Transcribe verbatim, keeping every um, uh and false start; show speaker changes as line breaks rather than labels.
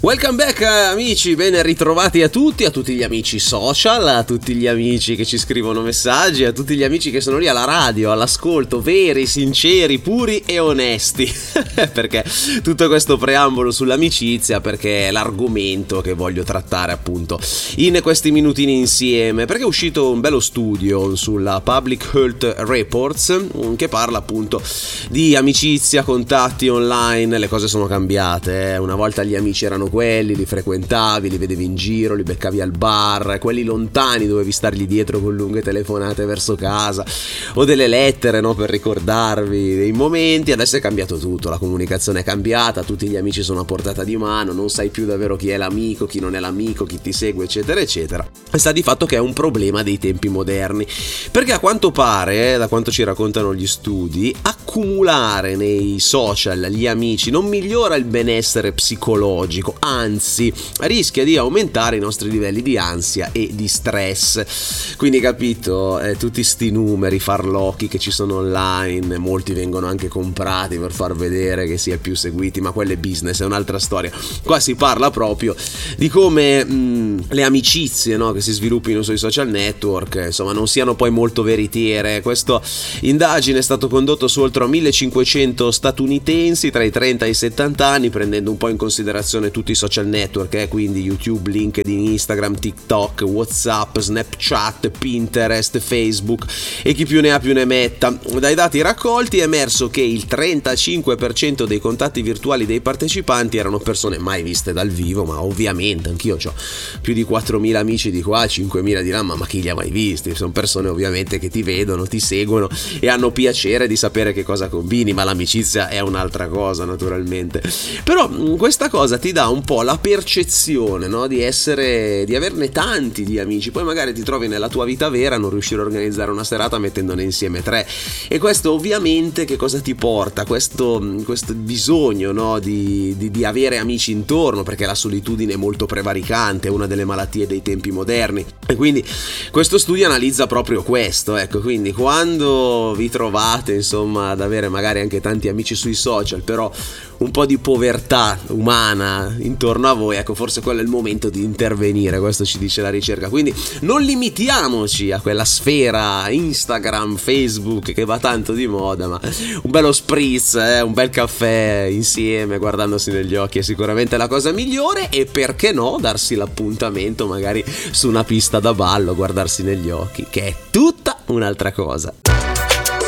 Welcome back amici, ben ritrovati a tutti, a tutti gli amici social, a tutti gli amici che ci scrivono messaggi, a tutti gli amici che sono lì alla radio, all'ascolto, veri, sinceri, puri e onesti. Perché tutto questo preambolo sull'amicizia, perché è l'argomento che voglio trattare appunto in questi minutini insieme, perché è uscito un bello studio sulla Public Health Reports che parla appunto di amicizia, contatti online. Le cose sono cambiate, eh. Una volta gli amici erano quelli, li frequentavi, li vedevi in giro, li beccavi al bar, quelli lontani dovevi stargli dietro con lunghe telefonate verso casa o delle lettere, no, per ricordarvi dei momenti. Adesso è cambiato tutto, la comunicazione è cambiata, tutti gli amici sono a portata di mano, non sai più davvero chi è l'amico, chi non è l'amico, chi ti segue, eccetera eccetera. E sta di fatto che è un problema dei tempi moderni, perché a quanto pare, eh, da quanto ci raccontano gli studi, accumulare nei social gli amici non migliora il benessere psicologico, anzi rischia di aumentare i nostri livelli di ansia e di stress. Quindi capito, eh, tutti sti numeri farlocchi che ci sono online, molti vengono anche comprati per far vedere che si è più seguiti, ma quello è business, è un'altra storia. Qua si parla proprio di come mh, le amicizie, no, che si sviluppino sui social network, insomma, non siano poi molto veritiere. Questa indagine è stato condotto su oltre millecinquecento statunitensi tra i trenta e i settanta anni, prendendo un po' in considerazione tutti i social network, eh, quindi YouTube, LinkedIn, Instagram, TikTok, WhatsApp, Snapchat, Pinterest, Facebook e chi più ne ha più ne metta. Dai dati raccolti è emerso che il trentacinque per cento dei contatti virtuali dei partecipanti erano persone mai viste dal vivo, ma ovviamente anch'io ho più di quattromila amici di qua, cinquemila di là, ma, ma chi li ha mai visti? Sono persone ovviamente che ti vedono, ti seguono e hanno piacere di sapere che cosa combini, ma l'amicizia è un'altra cosa naturalmente. Però questa cosa ti dà un po' la percezione, no, di essere, di averne tanti di amici. Poi magari ti trovi nella tua vita vera a non riuscire a organizzare una serata mettendone insieme tre, e questo ovviamente che cosa ti porta? Questo, questo bisogno, no, di, di, di avere amici intorno, perché la solitudine è molto prevaricante, è una delle malattie dei tempi moderni, e quindi questo studio analizza proprio questo. Ecco, quindi quando vi trovate insomma ad avere magari anche tanti amici sui social, però un po' di povertà umana intorno a voi, ecco, forse quello è il momento di intervenire. Questo ci dice la ricerca. Quindi non limitiamoci a quella sfera Instagram, Facebook che va tanto di moda, ma un bello spritz, eh, un bel caffè insieme guardandosi negli occhi è sicuramente la cosa migliore. E perché no darsi l'appuntamento magari su una pista da ballo, guardarsi negli occhi, che è tutta un'altra cosa.